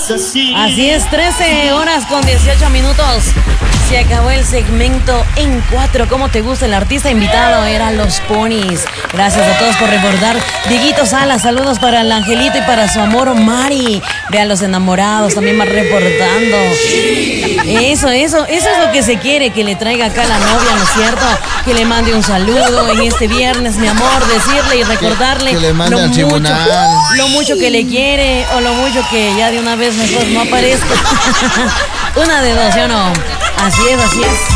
Así es, 13 horas con 18 minutos. Se acabó el segmento en 4. ¿Cómo te gusta? El artista invitado era Los Ponis. Gracias a todos por recordar. Dieguito Salas, saludos para el Angelito y para su amor Mari. Vean los enamorados, también va reportando. Eso es lo que se quiere, que le traiga acá a la novia, ¿no es cierto? Que le mande un saludo en este viernes, mi amor, decirle y recordarle que le mande al tribunal. Lo mucho que le quiere o lo mucho que ya de una vez mejor no aparezca. Una de dos, ¿sí o no? Así es, así es.